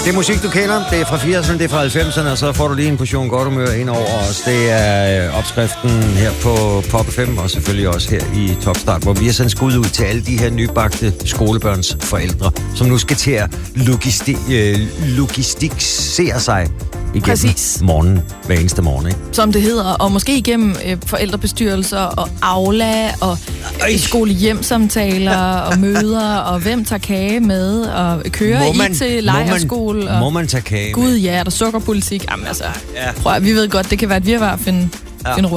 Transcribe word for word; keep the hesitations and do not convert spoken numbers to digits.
Det er musik, du kender. Det er fra firserne, det er fra halvfemserne, og så får du lige en portion godt humør ind over os. Det er opskriften her på Pop fem, og selvfølgelig også her i Topstart, hvor vi har sendt skud ud til alle de her nybagte skolebørns forældre, som nu skal til at logisti- øh, logistiksere sig igennem Præcis. morgenen, hver eneste morgen, ikke? Som det hedder, og måske igennem øh, forældrebestyrelser og Aula og øh, skole-hjem-samtaler og møder, og hvem tager kage med, og kører man, I til lejrskole. Må man, og må man tage kage Gud, med? ja, er der sukkerpolitik? Jamen altså, Ja. prøv at, vi ved godt, det kan være et virvar at finde, Ja. finde rundt.